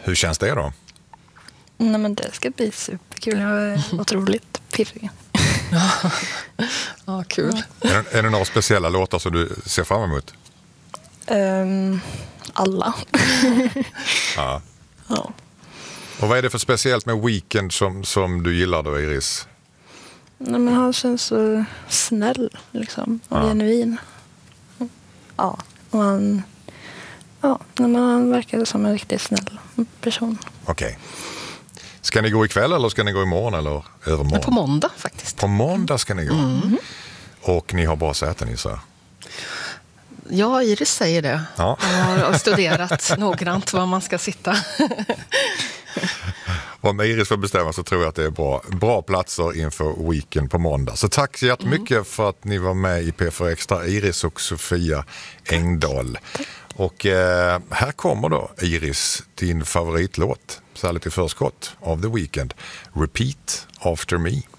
Hur känns det då? Nej, men det ska bli superkul. Jag är otroligt pirrig. Ja, kul. Är det några speciella låtar som du ser fram emot? Alla. Ja. Ja. Och vad är det för speciellt med Weekend som du gillar då, Iris? Nej, men han känns så snäll liksom, och genuin. Ja, och han verkar som en riktigt snäll person. Okej. Ska ni gå ikväll eller ska ni gå imorgon eller övermorgon? Men på måndag faktiskt. På måndag ska ni gå. Och ni har bra säten i sig. Ja, Iris säger det. Ja. Jag har studerat noggrant var man ska sitta. Om Iris får bestämma så tror jag att det är bra platser inför Weekend på måndag. Så tack så jättemycket för att ni var med i P4 Extra, Iris och Sofia Engdahl. Och här kommer då, Iris, din favoritlåt, så här lite förskott av The Weekend. Repeat After Me.